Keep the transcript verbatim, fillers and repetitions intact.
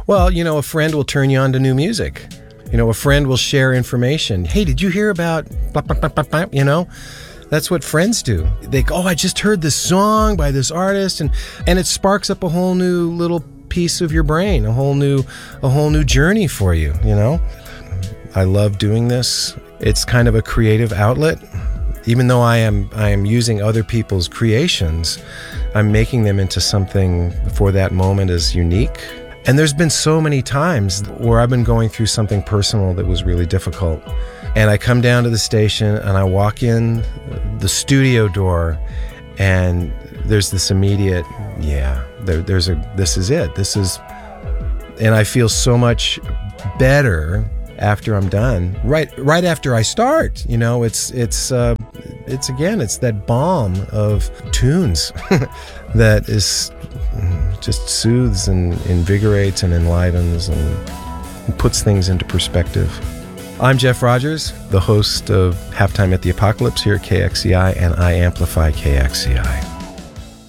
Well, you know, a friend will turn you on to new music. You know, a friend will share information. Hey, did you hear about blah, blah, blah, blah, blah? You know, that's what friends do. They go, oh, I just heard this song by this artist, and and it sparks up a whole new little piece of your brain, a whole new a whole new journey for you, you know? I love doing this. It's kind of a creative outlet. Even though I am I am using other people's creations, I'm making them into something for that moment is unique. And there's been so many times where I've been going through something personal that was really difficult. And I come down to the station and I walk in the studio door, and there's this immediate, yeah, there, there's a, this is it. This is, and I feel so much better after I'm done. Right, right after I start, you know, it's, it's, uh, it's again, it's that balm of tunes that is just soothes and invigorates and enlivens and, and puts things into perspective. I'm Jeff Rogers, the host of Halftime at the Apocalypse here at K X C I, and I amplify K X C I.